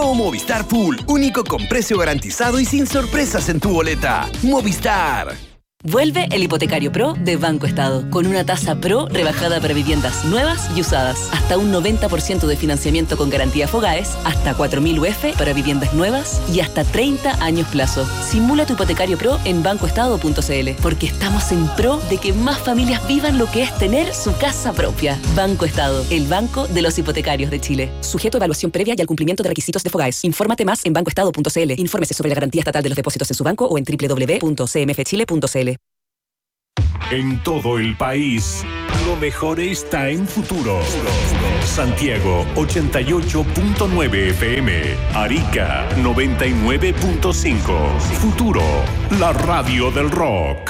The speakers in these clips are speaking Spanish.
Nuevo Movistar Full, único con precio garantizado y sin sorpresas en tu boleta. Movistar. Vuelve el Hipotecario Pro de Banco Estado, con una tasa Pro rebajada para viviendas nuevas y usadas, hasta un 90% de financiamiento con garantía Fogaes, hasta 4.000 UF para viviendas nuevas y hasta 30 años plazo. Simula tu Hipotecario Pro en bancoestado.cl, porque estamos en pro de que más familias vivan lo que es tener su casa propia. Banco Estado, el banco de los hipotecarios de Chile. Sujeto a evaluación previa y al cumplimiento de requisitos de Fogaes. Infórmate más en bancoestado.cl. Infórmese sobre la garantía estatal de los depósitos en su banco o en www.cmfchile.cl. En todo el país, lo mejor está en Futuro. Santiago 88.9 FM, Arica 99.5. Futuro, la radio del rock.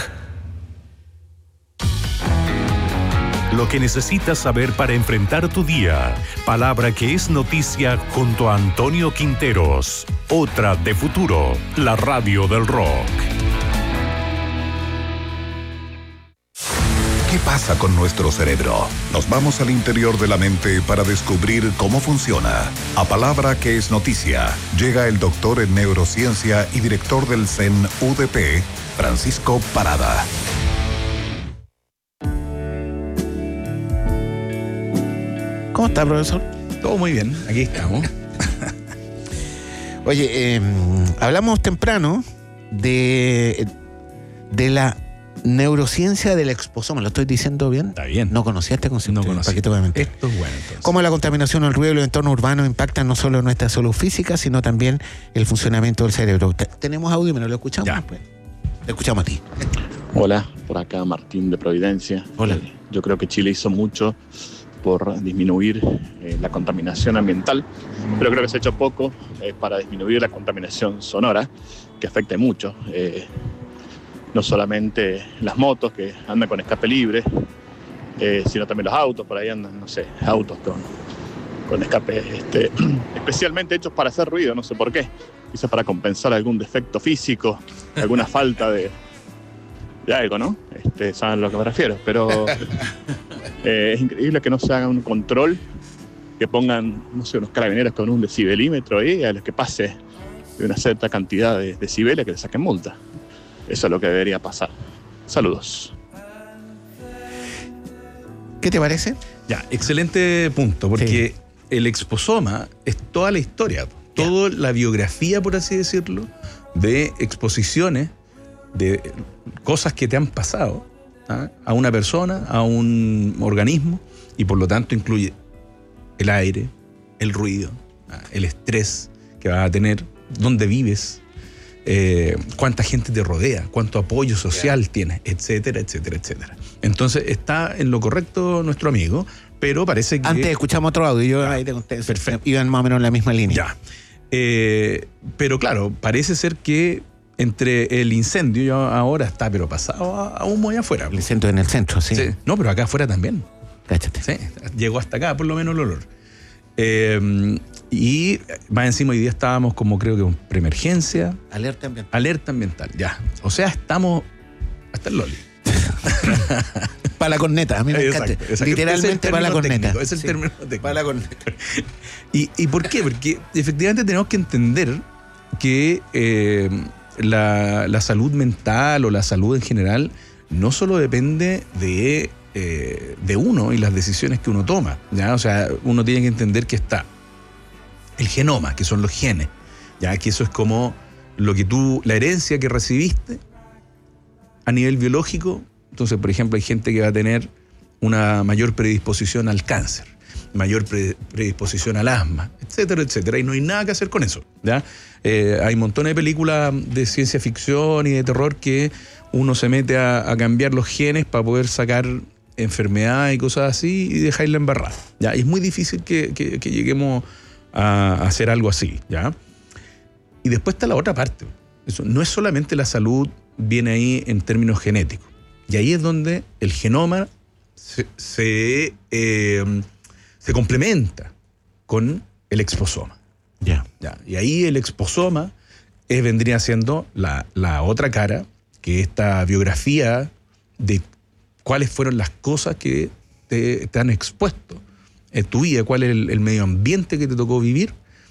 Lo que necesitas saber para enfrentar tu día. Palabra que es noticia junto a Antonio Quinteros. Otra de Futuro, la radio del rock. ¿Qué pasa con nuestro cerebro? Nos vamos al interior de la mente para descubrir cómo funciona. A Palabra que es noticia, llega el doctor en neurociencia y director del CEN UDP, Francisco Parada. ¿Cómo está, profesor? Todo muy bien, aquí estamos. Oye, hablamos temprano de la neurociencia del exposoma. ¿Lo estoy diciendo bien? Está bien. No conocía este concepto. No conocía. Esto es bueno, entonces. Cómo la contaminación, el ruido y los entornos urbanos impactan no solo nuestra salud física, sino también el funcionamiento del cerebro. Tenemos audio, ¿me lo escuchamos? Ya. Pues. Te escuchamos a ti. Hola, por acá Martín de Providencia. Hola. Yo creo que Chile hizo mucho por disminuir la contaminación ambiental, pero creo que se ha hecho poco para disminuir la contaminación sonora, que afecta mucho. No solamente las motos que andan con escape libre, sino también los autos, por ahí andan, no sé, autos con escape especialmente hechos para hacer ruido, no sé por qué. Quizás para compensar algún defecto físico, alguna falta de algo, ¿no? Saben a lo que me refiero, pero es increíble que no se haga un control, que pongan, no sé, unos carabineros con un decibelímetro ahí, a los que pase de una cierta cantidad de decibeles que le saquen multa. Eso es lo que debería pasar. Saludos. ¿Qué te parece? Ya, excelente punto, porque el exposoma es toda la historia, toda la biografía, por así decirlo, de exposiciones, de cosas que te han pasado a una persona, a un organismo, y por lo tanto incluye el aire, el ruido, el estrés que vas a tener, dónde vives, cuánta gente te rodea, cuánto apoyo social tienes, etcétera, etcétera, etcétera. Entonces está en lo correcto nuestro amigo, pero parece que... Antes escuchamos otro audio, yo ahí te conté. Perfecto. Iban más o menos en la misma línea. Ya. Pero claro, parece ser que entre el incendio, ya ahora está, pero pasado a humo allá afuera. El incendio en el centro, sí. No, pero acá afuera también. Cáchate. Sí, llegó hasta acá, por lo menos el olor. Y más encima hoy día estábamos como creo que en preemergencia. Alerta ambiental. Alerta ambiental, ya. O sea, estamos hasta el loli. Para la corneta, a mí me encanta. Literalmente para la corneta. Es el término técnico. Para la corneta. ¿Y por qué? Porque efectivamente tenemos que entender que la salud mental o la salud en general no solo depende de uno y las decisiones que uno toma, ¿ya? O sea, uno tiene que entender que está el genoma, que son los genes, ya que eso es como la herencia que recibiste a nivel biológico. Entonces, por ejemplo, hay gente que va a tener una mayor predisposición al cáncer, mayor predisposición al asma, etcétera, etcétera, y no hay nada que hacer con eso, ¿ya? Hay montones de películas de ciencia ficción y de terror que uno se mete a cambiar los genes para poder sacar enfermedades y cosas así y dejarla embarrada, ¿ya? Y es muy difícil que lleguemos a hacer algo así, ¿ya? Y después está la otra parte. Eso no es solamente la salud, viene ahí en términos genéticos. Y ahí es donde el genoma se complementa con el exposoma. Ya. Y ahí el exposoma vendría siendo la otra cara, que esta biografía de cuáles fueron las cosas que te han expuesto en tu vida, cuál es el medio ambiente que te tocó vivir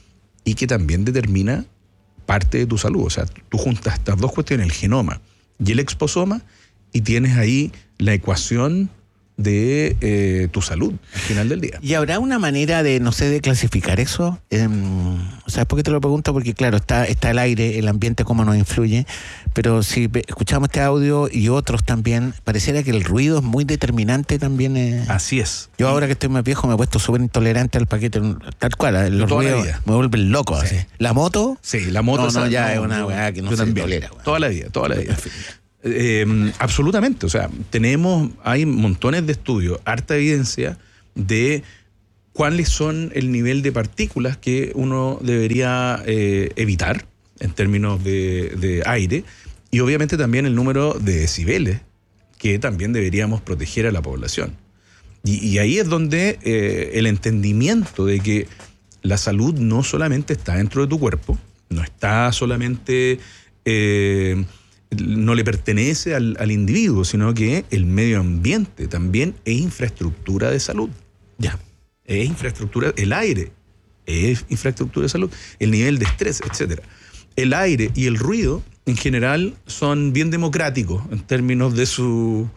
y que también determina parte de tu salud. O sea, tú juntas estas dos cuestiones, el genoma y el exposoma, y tienes ahí la ecuación de tu salud al final del día. ¿Y habrá una manera de, no sé, de clasificar eso? ¿Sabes por qué te lo pregunto? Porque claro, está el aire, el ambiente, cómo nos influye, pero si escuchamos este audio y otros también, pareciera que el ruido es muy determinante también. Así es. Yo ahora que estoy más viejo me he puesto súper intolerante al paquete, tal cual, los ruidos me vuelven loco. Sí. Así. ¿La moto? Sí, la moto. No, ya es una weá que no se tolera. Toda la vida. Absolutamente, o sea, hay montones de estudios, harta evidencia de cuáles son el nivel de partículas que uno debería evitar en términos de aire, y obviamente también el número de decibeles que también deberíamos proteger a la población. Y ahí es donde el entendimiento de que la salud no solamente está dentro de tu cuerpo, no está solamente... no le pertenece al individuo, sino que el medio ambiente también es infraestructura de salud. Ya. Es infraestructura, el aire es infraestructura de salud, el nivel de estrés, etcétera. El aire y el ruido, en general, son bien democráticos en términos de su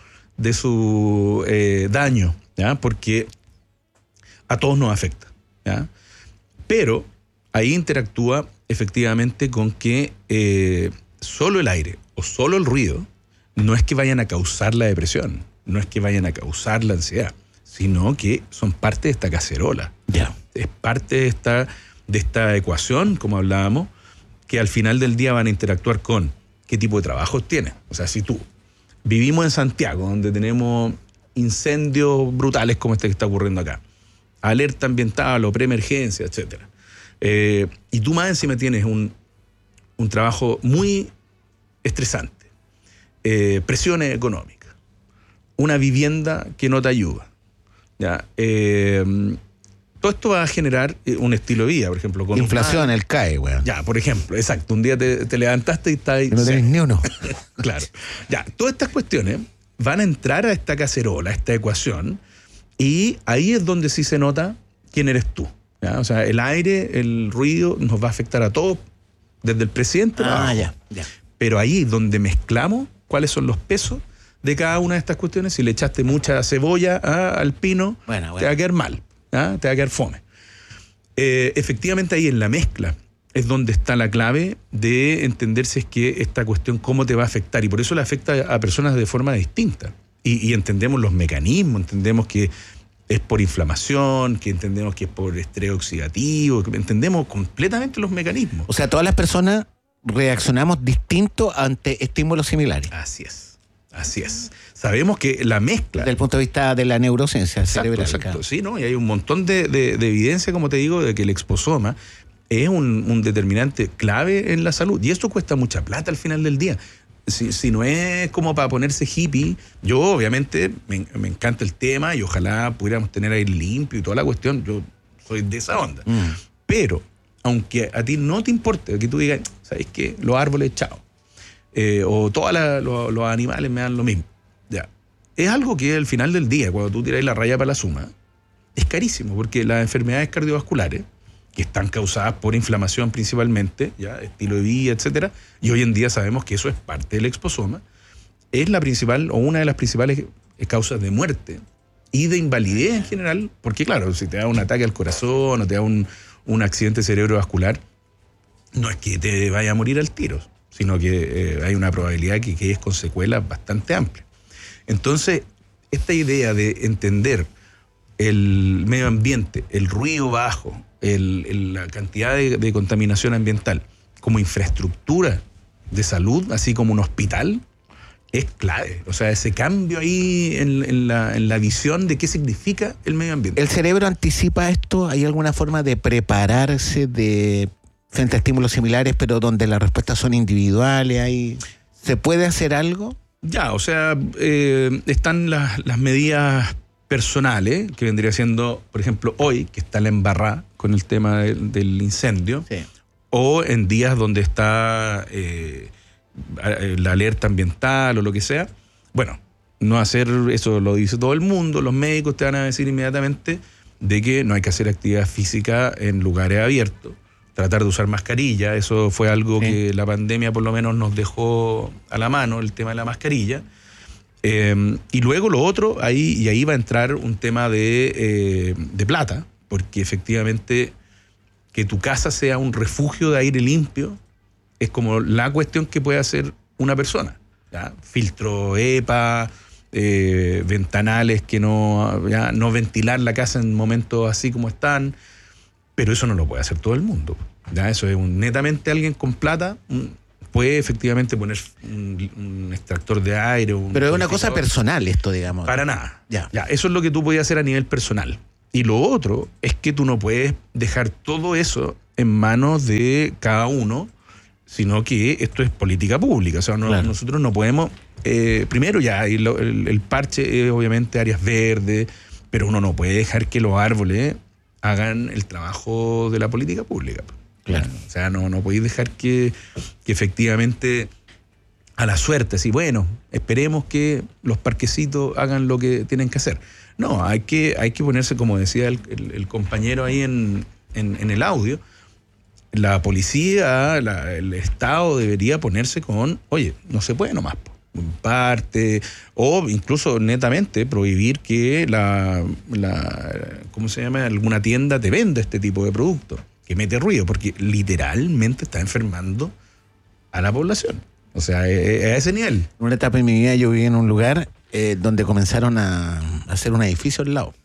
daño, ¿ya? Porque a todos nos afecta, ¿ya? Pero ahí interactúa efectivamente con que solo el aire o solo el ruido no es que vayan a causar la depresión, no es que vayan a causar la ansiedad, sino que son parte de esta cacerola. Ya. Es parte de esta ecuación, como hablábamos, que al final del día van a interactuar con qué tipo de trabajos tienes. O sea, si tú vivimos en Santiago, donde tenemos incendios brutales como este que está ocurriendo acá, alerta ambiental o preemergencia, etcétera, y tú más encima tienes un trabajo muy estresante, presiones económicas, una vivienda que no te ayuda, ¿ya? Todo esto va a generar un estilo de vida, por ejemplo. Con inflación, el CAE, weón. Ya, por ejemplo, exacto. Un día te levantaste y estás ahí. No tenés ni uno. Claro. Ya, todas estas cuestiones van a entrar a esta cacerola, a esta ecuación, y ahí es donde sí se nota quién eres tú, ¿ya? O sea, el aire, el ruido nos va a afectar a todos, desde el presidente. Ya. Pero ahí donde mezclamos cuáles son los pesos de cada una de estas cuestiones. Si le echaste mucha cebolla al pino, te va a quedar mal, ¿ah? Te va a quedar fome. Efectivamente ahí en la mezcla es donde está la clave de entender si es que esta cuestión cómo te va a afectar, y por eso le afecta a personas de forma distinta. Y entendemos los mecanismos, entendemos que es por inflamación, que entendemos que es por estrés oxidativo, que entendemos completamente los mecanismos. O sea, todas las personas reaccionamos distinto ante estímulos similares. Así es. Sabemos que la mezcla... Desde el punto de vista de la neurociencia cerebral. Exacto. Sí, ¿no? Y hay un montón de evidencia, como te digo, de que el exposoma es un determinante clave en la salud. Y esto cuesta mucha plata al final del día. Si no es como para ponerse hippie, yo obviamente me encanta el tema y ojalá pudiéramos tener aire limpio y toda la cuestión. Yo soy de esa onda. Pero, aunque a ti no te importe, que tú digas, ¿sabes qué? Los árboles, chao. O todos los animales me dan lo mismo. Ya. Es algo que al final del día, cuando tú tiras la raya para la suma, es carísimo, porque las enfermedades cardiovasculares, que están causadas por inflamación principalmente, ya, estilo de vida, etcétera, y hoy en día sabemos que eso es parte del exposoma, es la principal o una de las principales causas de muerte y de invalidez en general, porque claro, si te da un ataque al corazón o te da un accidente cerebrovascular, no es que te vaya a morir al tiro, sino que hay una probabilidad que quedes con secuelas bastante amplia. Entonces, esta idea de entender el medio ambiente, el ruido bajo, la cantidad de contaminación ambiental como infraestructura de salud, así como un hospital, es clave. O sea, ese cambio ahí en la visión de qué significa el medio ambiente. ¿El cerebro anticipa esto? ¿Hay alguna forma de prepararse frente a estímulos similares, pero donde las respuestas son individuales? ¿Se puede hacer algo? Ya, o sea, están las medidas personales, que vendría siendo, por ejemplo, hoy, que está la embarrada con el tema del incendio, sí, o en días donde está la alerta ambiental o lo que sea. Bueno, no hacer eso, lo dice todo el mundo, los médicos te van a decir inmediatamente de que no hay que hacer actividad física en lugares abiertos, tratar de usar mascarilla. Eso fue algo que la pandemia por lo menos nos dejó a la mano, el tema de la mascarilla. Y luego lo otro, ahí va a entrar un tema de plata, porque efectivamente que tu casa sea un refugio de aire limpio es como la cuestión que puede hacer una persona, ¿ya? Filtro EPA, ventanales que no ventilar la casa en momentos así como están, pero eso no lo puede hacer todo el mundo, ¿ya? Eso es netamente alguien con plata puede efectivamente poner un extractor de aire. Pero es una cosa personal esto, digamos. Para nada. Ya, eso es lo que tú podías hacer a nivel personal. Y lo otro es que tú no puedes dejar todo eso en manos de cada uno, sino que esto es política pública. O sea, nosotros no podemos... primero ya, el parche es obviamente áreas verdes, pero uno no puede dejar que los árboles hagan el trabajo de la política pública. Claro. O sea, no podéis dejar que efectivamente a la suerte, así, bueno, esperemos que los parquecitos hagan lo que tienen que hacer. No, hay que ponerse, como decía el compañero ahí en el audio, la policía, el Estado debería ponerse con, oye, no se puede nomás, en parte, o incluso netamente prohibir que ¿cómo se llama? Alguna tienda te venda este tipo de producto que mete ruido, porque literalmente está enfermando a la población. O sea, a ese nivel. En una etapa de mi vida yo viví en un lugar donde comenzaron a hacer un edificio al lado.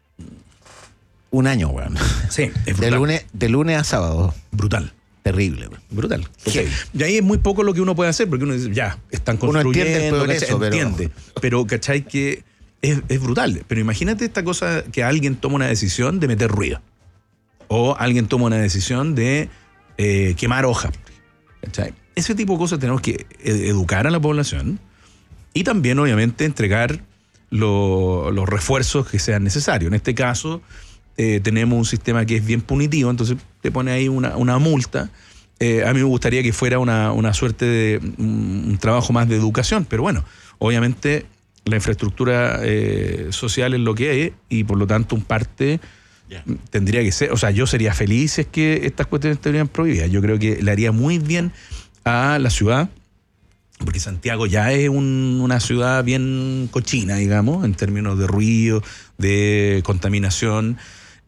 Un año, weón. Sí, es brutal. De lunes a sábado. Brutal. Terrible, weón. Brutal. Okay. Y ahí es muy poco lo que uno puede hacer, porque uno dice, ya, están construyendo, uno entiende, pero ¿cachai? Que es brutal. Pero imagínate esta cosa que alguien toma una decisión de meter ruido. O alguien toma una decisión de quemar hojas. ¿Cachai? Ese tipo de cosas tenemos que educar a la población y también, obviamente, entregar los refuerzos que sean necesarios. En este caso, tenemos un sistema que es bien punitivo, entonces te pone ahí una multa. A mí me gustaría que fuera una suerte de un trabajo más de educación, pero bueno, obviamente la infraestructura social es lo que es y por lo tanto un parte tendría que ser, o sea, yo sería feliz si es que estas cuestiones estarían prohibidas. Yo creo que le haría muy bien a la ciudad, porque Santiago ya es una ciudad bien cochina, digamos, en términos de ruido, de contaminación,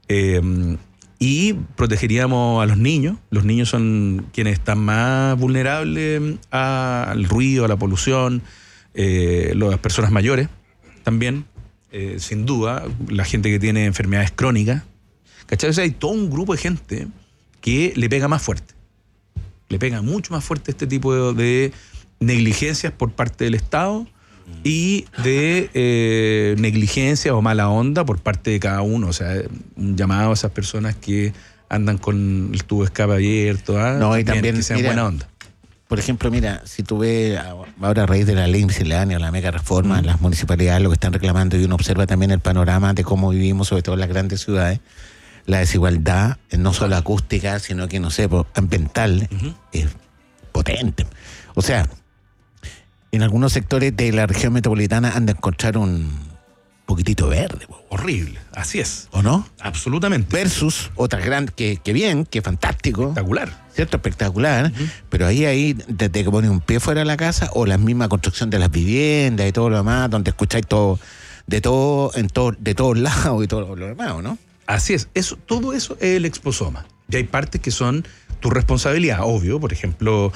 y protegeríamos a los niños. Los niños son quienes están más vulnerables al ruido, a la polución, las personas mayores también, sin duda, la gente que tiene enfermedades crónicas, ¿cachai? O sea, hay todo un grupo de gente que le pega más fuerte. Le pega mucho más fuerte este tipo de negligencias por parte del Estado y de negligencia o mala onda por parte de cada uno. O sea, un llamado a esas personas que andan con el tubo de escape abierto, y también que sean buena onda. Por ejemplo, mira, si tú ves ahora a raíz de la ley miscelánea, la mega reforma, las municipalidades lo que están reclamando, y uno observa también el panorama de cómo vivimos, sobre todo en las grandes ciudades, la desigualdad, no solo acústica, sino que, no sé, ambiental, es potente. O sea, en algunos sectores de la región metropolitana han de encontrar un poquitito verde. Horrible, así es. ¿O no? Absolutamente. Versus otras grandes, que bien, que fantástico. Espectacular. ¿Cierto? Espectacular. Pero ahí, desde que pones un pie fuera de la casa, o la misma construcción de las viviendas y todo lo demás, donde escucháis todo, de todos lados y todo lo demás, ¿o no? Así es. Todo eso es el exposoma. Y hay partes que son tu responsabilidad, obvio. Por ejemplo,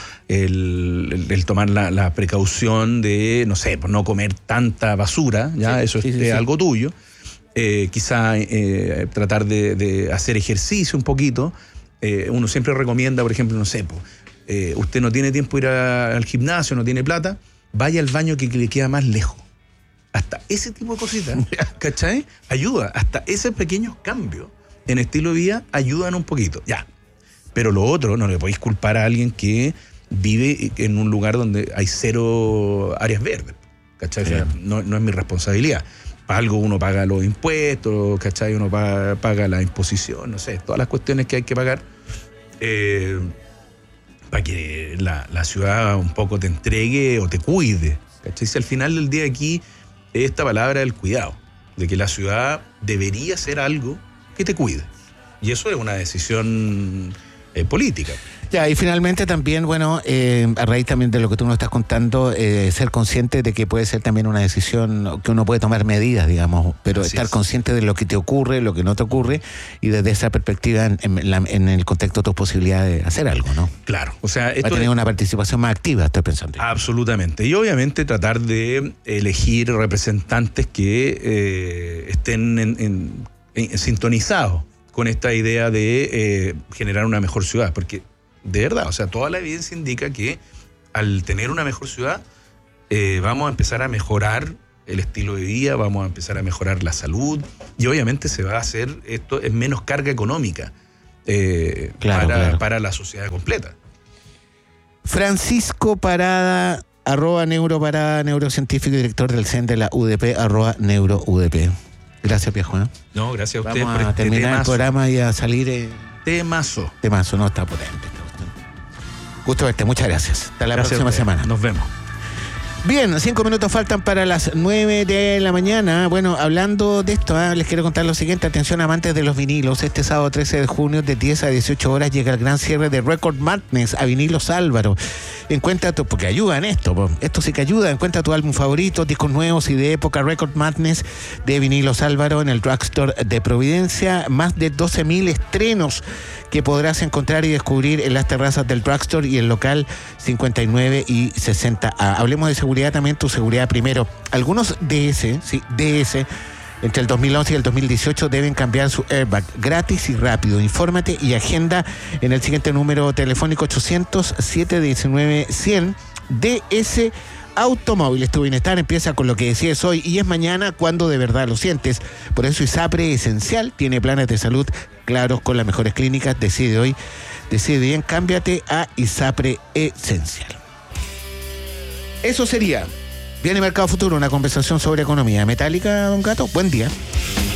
el tomar la precaución de, no sé, no comer tanta basura, ¿ya? Sí, eso es algo tuyo. Quizá tratar de hacer ejercicio un poquito. Uno siempre recomienda, por ejemplo, no sé, usted no tiene tiempo de ir al gimnasio, no tiene plata, vaya al baño que le queda más lejos. Hasta ese tipo de cositas, ¿cachai? Ayuda. Hasta esos pequeños cambios en estilo de vida ayudan un poquito. Ya. Pero lo otro, no le podéis culpar a alguien que vive en un lugar donde hay 0 áreas verdes, ¿cachai? O sea, no es mi responsabilidad. Para algo uno paga los impuestos, ¿cachai? Uno paga la imposición, no sé, todas las cuestiones que hay que pagar para que la ciudad un poco te entregue o te cuide, ¿cachai? Si al final del día aquí esta palabra del cuidado, de que la ciudad debería ser algo que te cuide. Y eso es una decisión política. Ya, y finalmente también, bueno, a raíz también de lo que tú nos estás contando, ser consciente de que puede ser también una decisión que uno puede tomar medidas, digamos, pero Así estar es. consciente de lo que te ocurre, lo que no te ocurre, y desde esa perspectiva, en el contexto de tus posibilidades de hacer algo, ¿no? Claro, o sea, Va a esto tener una participación más activa, estoy pensando. absolutamente. Y obviamente tratar de elegir representantes que estén sintonizados con esta idea de generar una mejor ciudad, porque de verdad, o sea, toda la evidencia indica que al tener una mejor ciudad vamos a empezar a mejorar el estilo de vida, vamos a empezar a mejorar la salud y obviamente se va a hacer esto en menos carga económica para la sociedad completa. Francisco Parada, @neuroparada, neurocientífico y director del CEN de la UDP, @neuroudp. Gracias, viejo. No, gracias a ustedes Vamos por a este terminar el programa y a salir... temazo. Temazo, no está potente. Gusto verte, muchas gracias. Hasta la Gracias a próxima ustedes. semana. Nos vemos. Bien, 5 minutos faltan para las 9 de la mañana. Bueno, hablando de esto, les quiero contar lo siguiente. Atención, amantes de los vinilos. Este sábado 13 de junio, de 10 a 18 horas, llega el gran cierre de Record Madness a Vinilos Álvaro. Encuentra tu... porque ayuda en esto. Esto sí que ayuda. Encuentra tu álbum favorito, discos nuevos y de época. Record Madness de Vinilos Álvaro en el Drugstore de Providencia. Más de 12.000 estrenos que podrás encontrar y descubrir en las terrazas del Drugstore y el local 59 y 60A. Hablemos de seguridad también, tu seguridad primero. Algunos DS, entre el 2011 y el 2018 deben cambiar su airbag gratis y rápido. Infórmate y agenda en el siguiente número telefónico 800-719-100 DS Automóviles. Tu bienestar empieza con lo que decides hoy y es mañana cuando de verdad lo sientes. Por eso ISAPRE Esencial tiene planes de salud claros con las mejores clínicas. Decide hoy, decide bien, cámbiate a ISAPRE Esencial. Eso sería Viene Mercado Futuro, una conversación sobre economía. Metálica, don Gato, buen día.